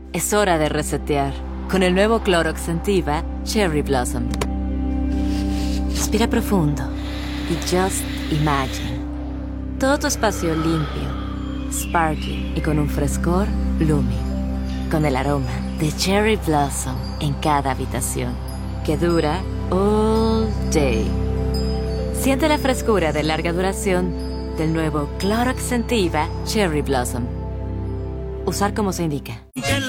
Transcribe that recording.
Es hora de resetear con el nuevo Clorox Scentiva Cherry Blossom. Respira profundo y just imagine. Todo tu espacio limpio, sparkly y con un frescor blooming. Con el aroma de Cherry Blossom en cada habitación, que dura all day. Siente la frescura de larga duración del nuevo Clorox Scentiva Cherry Blossom. Usar como se indica.